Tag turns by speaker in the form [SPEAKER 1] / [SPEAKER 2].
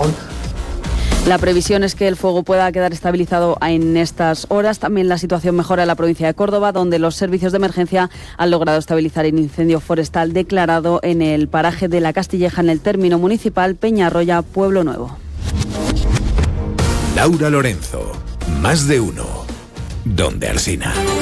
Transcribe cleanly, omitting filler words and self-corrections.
[SPEAKER 1] Aragón.
[SPEAKER 2] La previsión es que el fuego pueda quedar estabilizado en estas horas. También la situación mejora en la provincia de Córdoba, donde los servicios de emergencia han logrado estabilizar el incendio forestal declarado en el paraje de La Castilleja, en el término municipal Peñarroya, Pueblo Nuevo.
[SPEAKER 3] Laura Lorenzo, Más de Uno, Donde Alsina.